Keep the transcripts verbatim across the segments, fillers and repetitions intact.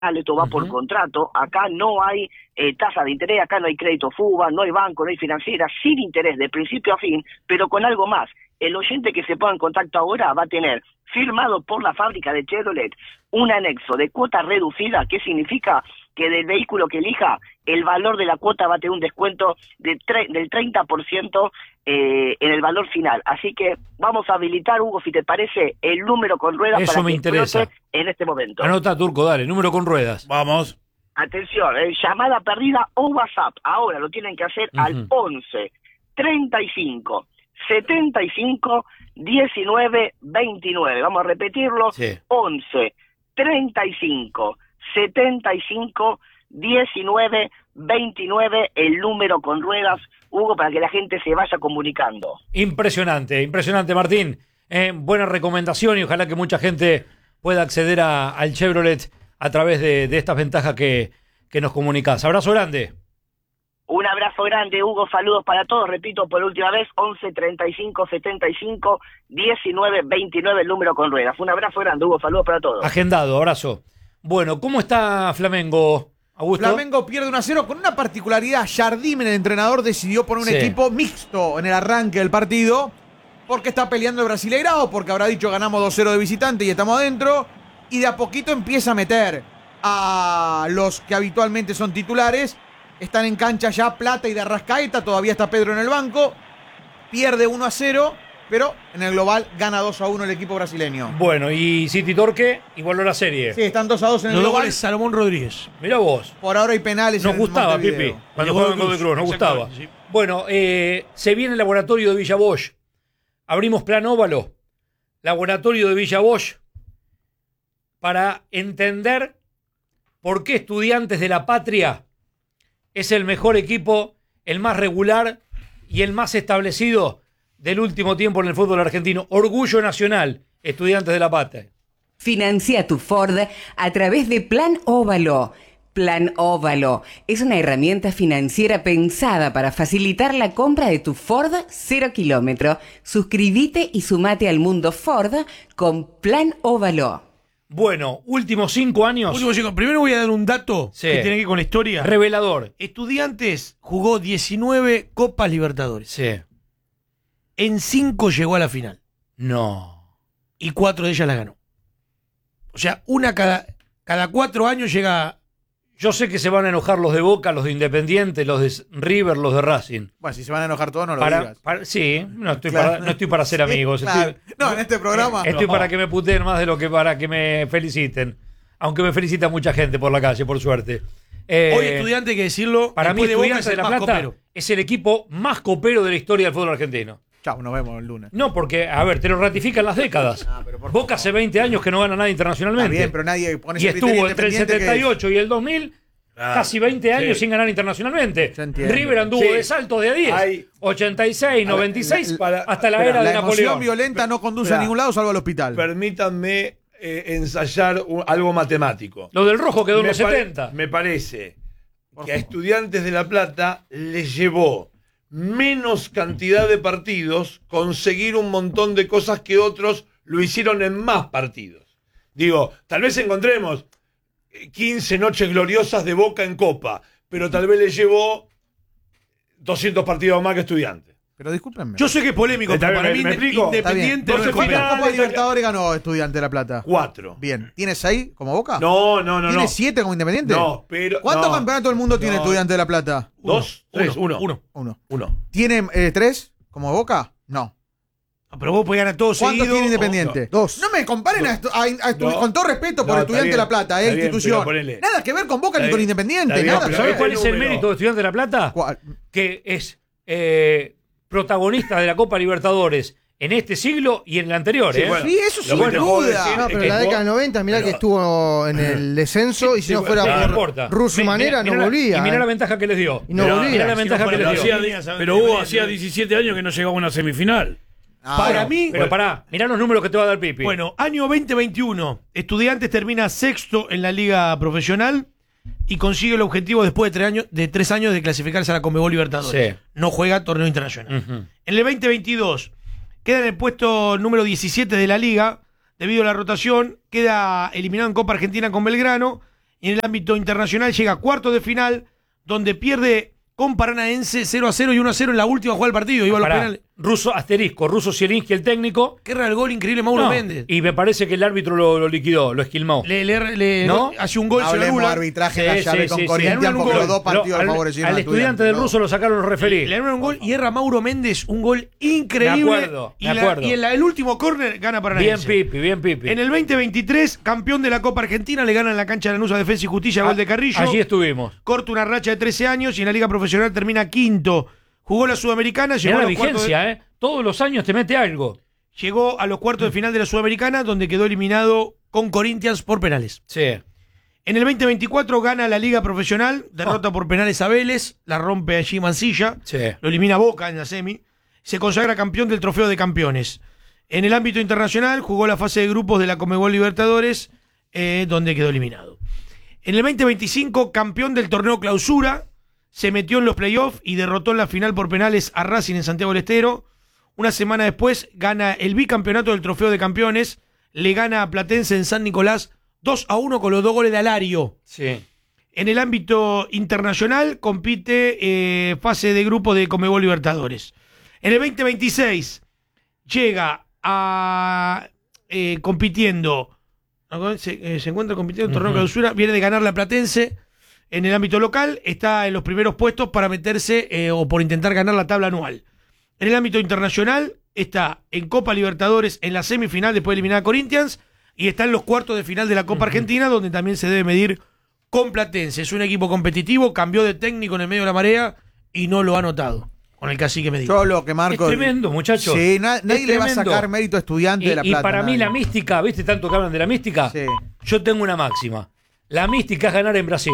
esto va uh-huh. por contrato, acá no hay eh, tasa de interés, acá no hay crédito FUBA, no hay banco, no hay financiera, sin interés de principio a fin, pero con algo más. El oyente que se ponga en contacto ahora va a tener firmado por la fábrica de Chevrolet un anexo de cuota reducida, que significa que del vehículo que elija, el valor de la cuota va a tener un descuento de tre- del treinta por ciento eh, en el valor final. Así que vamos a habilitar, Hugo, si te parece, el número con ruedas. Eso para me que interesa. En este momento. Anota, Turco, dale, número con ruedas. Vamos. Atención, eh, llamada perdida o WhatsApp. Ahora lo tienen que hacer uh-huh. al once, treinta y cinco, setenta y cinco, diecinueve, veintinueve. Vamos a repetirlo. Sí. once, treinta y cinco, setenta y cinco, diecinueve, veintinueve, el número con ruedas, Hugo, para que la gente se vaya comunicando. Impresionante, impresionante, Martín. Eh, buena recomendación y ojalá que mucha gente pueda acceder a, al Chevrolet a través de, de estas ventajas que, que nos comunicás. Abrazo grande. Un abrazo grande, Hugo, saludos para todos, repito por última vez, once, treinta y cinco, setenta y cinco, diecinueve, veintinueve, el número con ruedas. Un abrazo grande, Hugo, saludos para todos. Agendado, abrazo. Bueno, ¿cómo está Flamengo, Augusto? Flamengo pierde uno a cero con una particularidad. Jardim, el entrenador, decidió poner un sí. equipo mixto en el arranque del partido, porque está peleando el Brasileirao, porque habrá dicho ganamos dos cero de visitante y estamos adentro, y de a poquito empieza a meter a los que habitualmente son titulares. Están en cancha ya Plata y de Arrascaeta, todavía está Pedro en el banco, pierde uno a cero, pero en el global gana dos a uno el equipo brasileño. Bueno, y City Torque igualó la serie. Sí, están dos a dos en el Los global. goles Salomón Rodríguez. Mirá vos. Por ahora hay penales. Nos en gustaba, Montevideo. Pipi, cuando jugaban Godoy Cruz, nos gustaba. Sí. Bueno, eh, se viene el laboratorio de Villa Bosch. Abrimos Plan Óvalo, laboratorio de Villa Bosch, para entender por qué Estudiantes de la Patria es el mejor equipo, el más regular y el más establecido del último tiempo en el fútbol argentino. Orgullo nacional, Estudiantes de la Patria. Financia tu Ford a través de Plan Óvalo. Plan Óvalo es una herramienta financiera pensada para facilitar la compra de tu Ford cero kilómetro. Suscríbete y sumate al mundo Ford con Plan Óvalo. Bueno, últimos cinco años. Último cinco. Primero voy a dar un dato sí. que tiene que ver con la historia. Revelador. Estudiantes jugó diecinueve Copas Libertadores. Sí. En cinco llegó a la final. No. Y cuatro de ellas las ganó. O sea, una cada, cada cuatro años llega. Yo sé que se van a enojar los de Boca, los de Independiente, los de River, los de Racing. Bueno, si se van a enojar todos, no lo para, digas. Para, sí, no estoy, claro. para, no estoy para ser amigos. Sí, claro. Estoy, no, en este programa. Estoy no. para que me puteen más de lo que para que me feliciten. Aunque me felicita mucha gente por la calle, por suerte. Eh, Hoy Estudiante, hay que decirlo, para mí de Boca Estudiantes es de La más Plata copero. es el equipo más copero de la historia del fútbol argentino. Chau, nos vemos el lunes. No, porque, a ver, te lo ratifican las décadas. Ah, pero por Boca favor. hace veinte años que no gana nada internacionalmente. Está bien, pero nadie pone y ese criterio estuvo entre el setenta y ocho que... y el dos mil Ah, casi veinte años sí. sin ganar internacionalmente. River anduvo Sí. de saltos de a diez. Hay... ochenta y seis, noventa y seis, la, la, hasta la espera, era de la Napoleón. La emoción violenta no conduce espera, a ningún lado salvo al hospital. Permítanme eh, ensayar un, algo matemático. Lo del rojo quedó en me los pare, setenta. Me parece que a Estudiantes de La Plata les llevó menos cantidad de partidos conseguir un montón de cosas que otros lo hicieron en más partidos. Digo, tal vez encontremos quince noches gloriosas de Boca en Copa, pero tal vez le llevó doscientos partidos más que Estudiantes. Pero discúlpenme. Yo sé que es polémico, pero para me, mí me explico? Independiente no es ¿Cuántas copero. Copas Libertadores ganó Estudiante de La Plata? Cuatro. Bien. ¿Tiene seis como Boca? No, no, no. ¿Tiene no. siete como Independiente? No, pero. ¿Cuántos no, campeonatos del mundo tiene no. Estudiante de La Plata? Dos, Uno, tres, uno. Uno. Uno. Uno. ¿Tiene eh, tres como Boca? No. Ah, pero vos podés ganar todos ¿Cuántos seguidos. tiene Independiente? no. Dos. No me comparen a, estu- a, a estu- No. con todo respeto por No, Estudiante está de La bien, Plata, eh, está bien, institución. pero ponele. Nada que ver con Boca Está ni con bien, Independiente. está bien, Nada. pero ¿Sabés ¿qué cuál es el número? mérito de Estudiantes de La Plata? ¿Cuál? Que es eh, protagonista de la Copa Libertadores en este siglo y en el anterior. Sí, ¿eh? bueno. Sí, eso Lo sin que te puedo duda. decir No, es pero que en la vos- década del noventa, mirá pero- que estuvo en el descenso y si no fuera Sí, por no importa. Russo y Mi- Manera mirá no la- volvía. Y mirá eh. la ventaja que les dio. Y no Mirá- volvía. mirá la Si ventaja no que fuera les por dio. hacía- Pero Hugo hacía diecisiete años que no llegaba a una semifinal. Ah, Para bueno. mí, Pero pará, mirá los números que te va a dar Pipi. bueno, año veinte veintiuno, Estudiantes termina sexto en la liga profesional y consigue el objetivo después de tres años de, tres años de clasificarse a la Conmebol Libertadores. Sí. No juega torneo internacional. Ujú. En el veinte veintidós queda en el puesto número diecisiete de la liga debido a la rotación, queda eliminado en Copa Argentina con Belgrano Y en el ámbito internacional llega a cuartos de final, donde pierde con Paranaense cero a cero y uno a cero en la última jugada del partido. Iba a los Pará, penales. Ruso asterisco, Ruso Zielinski el técnico. Qué era el gol increíble Mauro No, Méndez. y me parece que el árbitro lo, lo liquidó, lo esquilmó. Le, le, le ¿No? hace un gol, se Hablemos de anula. arbitraje en la Sí, llave sí, con sí, sí. Corinthians, Le anulan un porque gol. los dos partidos Lo- lo al, favorecieron al a estudiante del ¿no? Ruso lo sacaron los referís. Le anulan un gol y erra Mauro Méndez un gol increíble. Me acuerdo, y, me la- acuerdo. y en la- el último córner gana Bien Paranaense. Pipi, bien Pipi. En el veinte veintitrés, campeón de la Copa Argentina, le gana en la cancha de Lanús a Defensa y Justicia, gol de Carrillo. Allí estuvimos. Corta una racha de trece años y en la Liga Profesional termina quinto. Jugó la Sudamericana, llegó Mirá a, la los cuartos de, vigencia, ¿eh? Todos los años te mete algo. llegó a los cuartos de final de la Sudamericana, donde quedó eliminado con Corinthians por penales. Sí. En el veinte veinticuatro gana la Liga Profesional, derrota Oh. por penales a Vélez, la rompe allí Mansilla, Sí. lo elimina Boca en la semi, se consagra campeón del Trofeo de Campeones. En el ámbito internacional jugó la fase de grupos de la Conmebol Libertadores, eh, donde quedó eliminado. En el veinte veinticinco, campeón del torneo Clausura, se metió en los playoffs y derrotó en la final por penales a Racing en Santiago del Estero. Una semana después gana el bicampeonato del Trofeo de Campeones, le gana a Platense en San Nicolás dos a uno con los dos goles de Alario. Sí. En el ámbito internacional compite eh, fase de grupo de Conmebol Libertadores. En el veinte veintiséis llega a eh, compitiendo, se, eh, se encuentra compitiendo en torneo Ujú. Clausura, viene de ganar la Platense. En el ámbito local está en los primeros puestos para meterse eh, o por intentar ganar la tabla anual. En el ámbito internacional está en Copa Libertadores en la semifinal después de eliminar a Corinthians y está en los cuartos de final de la Copa Argentina, donde también se debe medir con Platense. Es un equipo competitivo, cambió de técnico en el medio de la marea y no lo ha notado con el cacique Medina. Yo lo que marco. Es tremendo, muchachos. Sí, na- nadie Es le va a tremendo. sacar mérito a Estudiante Y, de La y Plata. para mí nadie. la mística, ¿viste tanto que hablan de la mística? Sí. Yo tengo una máxima. La mística es ganar en Brasil.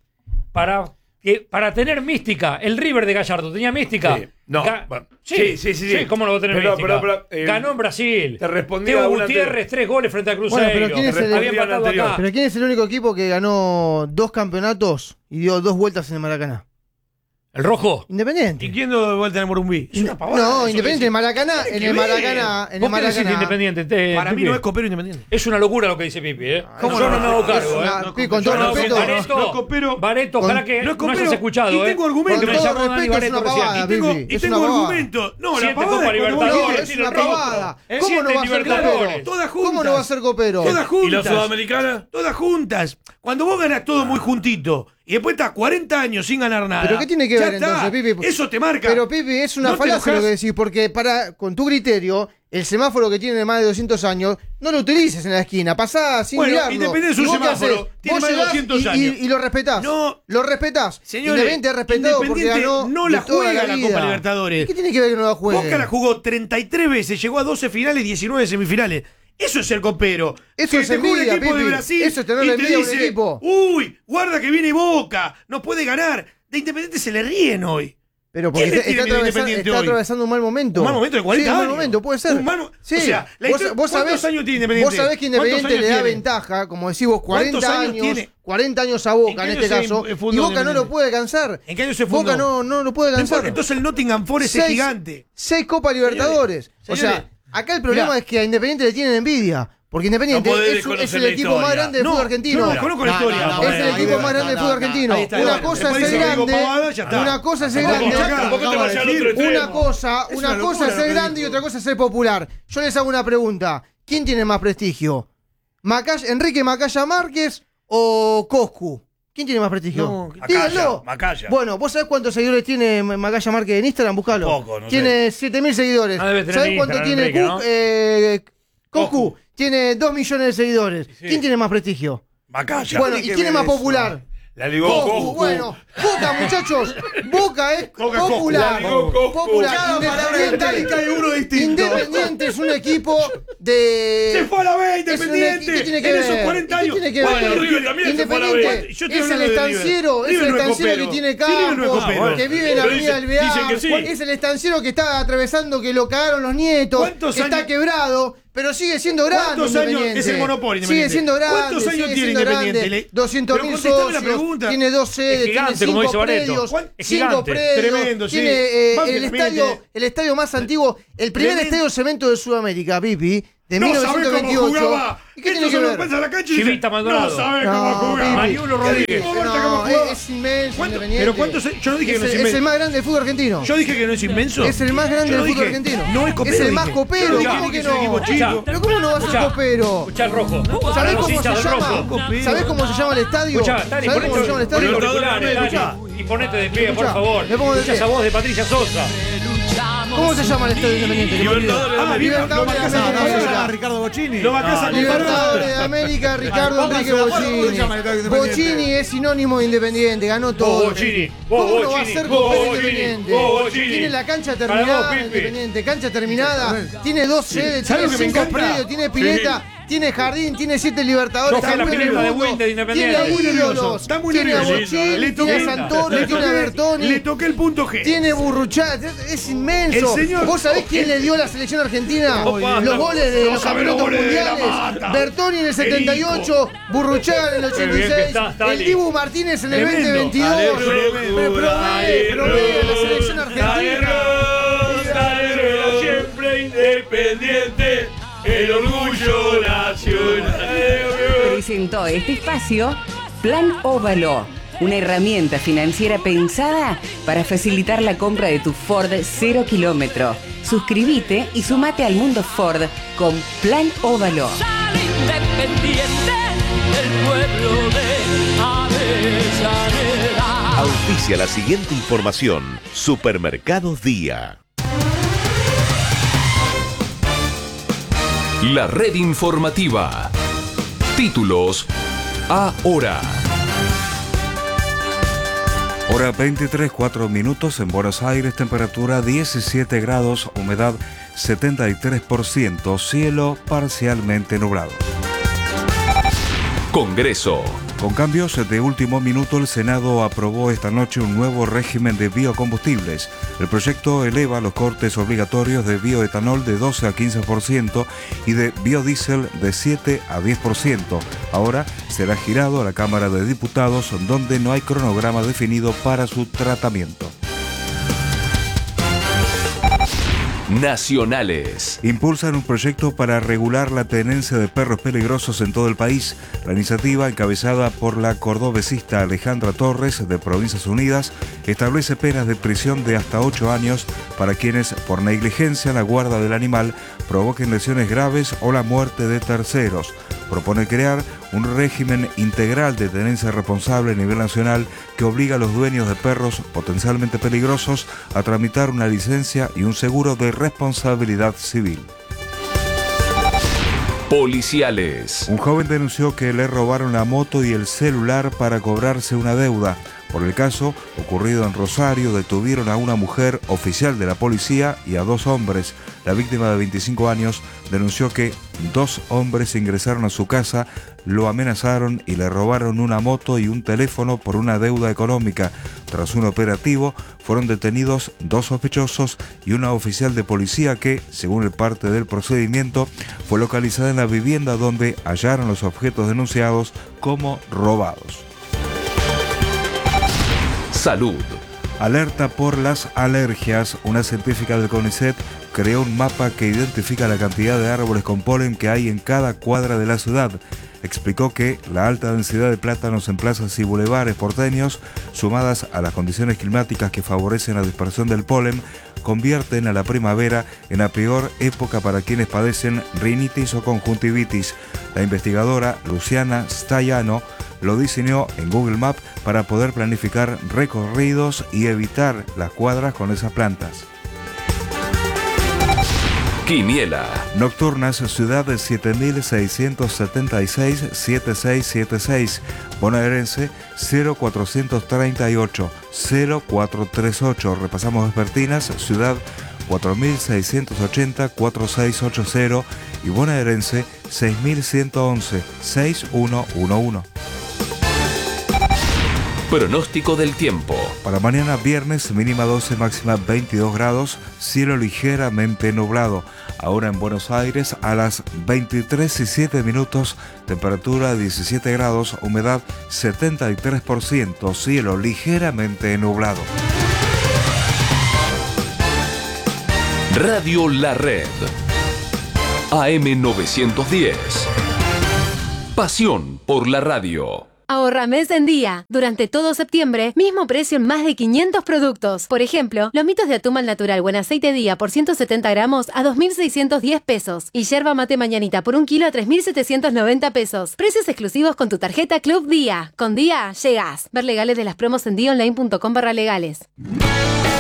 Para, que, para tener mística, el River de Gallardo tenía mística. Sí. No, Ga- bueno, sí, sí, sí, sí, sí, sí. ¿cómo no va a tener Pero, mística? pero, pero, eh, Ganó en Brasil. te respondí Teo a una Gutiérrez, anterior. tres goles frente a Cruzeiro. Bueno, pero ¿quién es el- Había empatado anterior? acá. Pero ¿quién es el único equipo que ganó dos campeonatos y dio dos vueltas en el Maracaná? ¿El rojo? Independiente. ¿Y quién dio de vuelta en el Morumbí? Es una pavada. No, eso Independiente que en Maracaná, Tiene en que el ver. Maracaná, en el ¿Vos qué decís de Maracaná. Independiente? Te- Para mí Pipi? no es copero Independiente. Es una locura lo que dice Pipi, ¿eh? ¿Cómo Yo no? no me hago Es cargo, una- ¿eh? Pipi, con todo Yo no, respeto, Bareto, no es copero. Bareto, Con- ojalá que no es no, copero, hayas escuchado, y ¿eh? tengo argumentos. Que me Con todo llamó Dani respeto, es Bareto una recién. pavada, Y tengo, Pipi, y es tengo una pavada. argumentos. No, la Siete pavada Copa es cuando vos Libertadores, decís Es tiene una el rojo. pavada. ¿Eh? ¿Cómo no Siete va a ser Libertadores. copero? Todas ¿Cómo no juntas. va a ser copero? Todas ¿Y juntas. la Sudamericana? Todas juntas. Cuando vos ganás todo muy juntito y después estás cuarenta años sin ganar nada. ¿Pero qué tiene que ya ver está. entonces, Pipi? Eso te marca. Pero Pipi, es una ¿No te falacia lo enojás? que decís, porque para, con tu criterio, el semáforo que tiene más de doscientos años, no lo utilices en la esquina, pasá sin Bueno, mirarlo. Independiente es ¿Y un vos qué semáforo, hacés? tiene Vos más de llegás doscientos y- y- años. Y, lo respetás. No. Lo respetás. Señores, Independiente es respetado porque Independiente ganó no la de toda juega la vida. Copa Libertadores. ¿Qué tiene que ver que no la juegue? Boca la jugó treinta y tres veces, llegó a doce finales, diecinueve semifinales. Eso es ser copero. Eso Que es te juega un envidia, equipo de Pipi. Brasil Eso es tener y te envidia a un dice, equipo. uy, guarda que viene Boca, no puede ganar. De Independiente se le ríen hoy. Pero porque ¿Quién le está, tiene está miedo a atravesando, Independiente está hoy? atravesando un mal momento. Un mal momento de cuarenta sí, un años. mal momento, puede ser. Un mal- Sí. o sea, la vos, historia- vos sabés, ¿cuántos años tiene Independiente? Vos sabés que ¿Cuántos Independiente años le da tiene? ventaja, como decís vos, ¿Cuántos cuarenta años años, tiene? cuarenta años a ¿En Boca qué en año este se caso, fundó y Boca no Independiente? lo puede alcanzar. ¿En qué año se fundó? Boca no, no lo puede No alcanzar. importa, entonces el Nottingham Forest es Seis- gigante. Seis Copas Libertadores. O Señores, sea, acá el problema mirá. es que a Independiente le tienen envidia. Porque Independiente No podés es, un- desconocer es el la equipo historia. más grande del No, fútbol yo argentino. no desconozco la historia. es el bueno, equipo ahí más grande del no, fútbol no, argentino. ahí está, Una bueno, cosa es después ser dice que digo grande. pavada, ya está. Una cosa es ser Tampoco grande. te hagas, tampoco te vayas al otro extremo. Una cosa, Es una una cosa locura es ser lo que grande y dijo. otra cosa es ser popular. Yo les hago una pregunta. ¿Quién tiene más prestigio? Macaya- ¿Enrique Macaya Márquez o Coscu? ¿Quién tiene más prestigio? No, Díganlo. Macaya. Bueno, ¿vos sabés cuántos seguidores tiene Macaya Márquez en Instagram? Buscalo. Poco, no sé. tiene siete mil seguidores. Ah, debe tener ¿Sabés cuánto Instagram, tiene Enrique, Cu- ¿no? eh, Coscu? Coscu. Tiene dos millones de seguidores. Sí. ¿Quién tiene más prestigio? Macaya. Bueno, ¿y tiene que quién es ver más eso? popular? La ligó Coscu. Coscu. Bueno, Boca, muchachos. Boca es Boca es Coscu. popular. La ligó Coscu. Popular. Cada palabra Independiente- itálica hay uno distinto. Independiente es un equipo de. Se fue a la B, Es un Independiente. equi- ¿qué tiene que en ver? esos cuarenta ¿Qué años. tiene que Bueno, ver? River también se fue a la B. Independiente Yo estoy es el hablando de River. estanciero, es River el no es estanciero copero. que tiene Sí, River no es campo, copero. que vive en Pero Avenida dicen- Alvear, dicen que sí. es el estanciero que está atravesando que lo cagaron los nietos, ¿Cuántos que está años- quebrado, pero sigue siendo grande. ¿Cuántos años Independiente. es el monopolio Sigue Independiente? siendo grande. ¿Cuántos años sigue tiene siendo Independiente? grande. Le- doscientos Pero mil contestame la socios, pregunta. tiene dos sedes, tiene gigante, como cinco dice Barreto. predios, ¿Cuán- es cinco gigante. predios, Tremendo, sí. tiene eh, Más el que estadio, Independiente. el estadio más antiguo, el primer Tremendo. estadio cemento de Sudamérica, Pipi, de No mil sabe novecientos cómo veintiocho. jugaba. ¿Y qué Esto tiene que se lo ver? pasa a la cancha y dice, Chivita Maldonado. no sabe No, cómo jugaba. Pipi. Mariulo Rodríguez. No importa cómo No, jugaba. es inmenso, ¿Cuánto- Independiente. pero cuántos- yo no dije que es no es el, inmenso. es el más grande del fútbol argentino. Yo dije que no es inmenso. Es el más grande Yo no del fútbol dije, argentino. No es copero. Es el dije. más copero, Yo dije ¿cómo que es un equipo no? chico. Pero ¿cómo no va a ser Escuchá. copero? Escuchá el rojo. Para ¿Sabés los cómo se hinchas del llama? rojo. ¿Sabés cómo se llama el estadio? Escuchá, Tani, ¿Sabés cómo se llama el ponete estadio? los auriculares, Escuchá. Tani, y ponete de pie, por Escuchá, favor. me pongo de Escuchá pie. esa voz de Patricia Sosa. ¿Cómo se llama el estadio de Independiente? Libertadores de Ah, América. Libertadores de No, no se llama América. Ricardo Bocini. Lo bajás a Libertadores de América, Ricardo Pónganse Enrique de acuerdo, ¿cómo se Bocini. llama el estadio de Independiente? Bocini es sinónimo de Independiente, ganó todo. Bocini, ¿Cómo vos, no va a Bocini, ser vos, copero Bocini, Independiente? vos, Bocini. Tiene la cancha Para terminada, vos, Pipi. Independiente, cancha terminada, tiene dos sedes, ¿Sabes tiene lo que me cinco encanta? predios, tiene pileta, tiene jardín, tiene siete Libertadores, Yo fui a la campeón del pileta de mundo, Winter de Independiente. tiene Está muy nervioso, ídolos, está muy tiene a nervioso. Bocini, Le tiene a toqué- Santoro, le tiene a toqué- Bertoni. Le toqué el punto G. Tiene Burruchaga, es, es inmenso. El señor- ¿Vos sabés quién le dio a la selección argentina Opa, los no, goles de no los sabe los campeonatos goles de la mundiales? Mata. Bertoni en el setenta y ocho, Burruchaga en el Qué bien ochenta y que seis, estás, Tali. el Dibu Martínez en el Tremendo. veinte veintidós. Dale, Me provee, provee a la selección argentina. Pero siempre independiente, el orgullo nacional. Presentó este espacio Plan Óvalo, una herramienta financiera pensada para facilitar la compra de tu Ford cero kilómetro. Suscríbete y sumate al mundo Ford con Plan Óvalo. Sale independiente del pueblo de Avellaneda. Auspicia la siguiente información. Supermercados Día. La red informativa. Títulos ahora. Hora veintitrés, cuatro minutos en Buenos Aires, temperatura diecisiete grados, humedad setenta y tres por ciento, cielo parcialmente nublado. Congreso. Con cambios de último minuto, el Senado aprobó esta noche un nuevo régimen de biocombustibles. El proyecto eleva los cortes obligatorios de bioetanol de doce a quince por ciento y de biodiesel de siete a diez por ciento. Ahora será girado a la Cámara de Diputados, donde no hay cronograma definido para su tratamiento. Nacionales. Impulsan un proyecto para regular la tenencia de perros peligrosos en todo el país. La iniciativa, encabezada por la cordobesista Alejandra Torres de Provincias Unidas, establece penas de prisión de hasta ocho años para quienes, por negligencia en la guarda del animal, provoquen lesiones graves o la muerte de terceros. Propone crear un régimen integral de tenencia responsable a nivel nacional que obliga a los dueños de perros potencialmente peligrosos a tramitar una licencia y un seguro de responsabilidad civil. Policiales. Un joven denunció que le robaron la moto y el celular para cobrarse una deuda. Por el caso ocurrido en Rosario, detuvieron a una mujer oficial de la policía y a dos hombres. La víctima de veinticinco años denunció que dos hombres ingresaron a su casa, lo amenazaron y le robaron una moto y un teléfono por una deuda económica. Tras un operativo, fueron detenidos dos sospechosos y una oficial de policía que, según el parte del procedimiento, fue localizada en la vivienda donde hallaron los objetos denunciados como robados. Salud. Alerta por las alergias. Una científica del CONICET creó un mapa que identifica la cantidad de árboles con polen que hay en cada cuadra de la ciudad. Explicó que la alta densidad de plátanos en plazas y bulevares porteños, sumadas a las condiciones climáticas que favorecen la dispersión del polen, convierten a la primavera en la peor época para quienes padecen rinitis o conjuntivitis. La investigadora Luciana Stayano lo diseñó en Google Maps para poder planificar recorridos y evitar las cuadras con esas plantas. Quiniela. Nocturnas, ciudad de siete mil seiscientos setenta y seis, setenta y seis setenta y seis. Bonaerense cero cuatrocientos treinta y ocho, cero cuatrocientos treinta y ocho. Repasamos vespertinas, ciudad cuatro mil seiscientos ochenta, cuarenta y seis ochenta y bonaerense seis mil ciento once, sesenta y uno once. Pronóstico del tiempo. Para mañana viernes, mínima doce, máxima veintidós grados, cielo ligeramente nublado. Ahora en Buenos Aires a las veintitrés y siete minutos, temperatura diecisiete grados, humedad setenta y tres por ciento, cielo ligeramente nublado. Radio La Red. A M novecientos diez. Pasión por la radio. Ahorra mes en día. Durante todo septiembre, mismo precio en más de quinientos productos. Por ejemplo, lomitos de atún al natural buen aceite día por ciento setenta gramos a dos mil seiscientos diez pesos. Y yerba mate mañanita por un kilo a tres mil setecientos noventa pesos. Precios exclusivos con tu tarjeta Club Día. Con Día, llegás. Ver legales de las promos en día online punto com barra legales.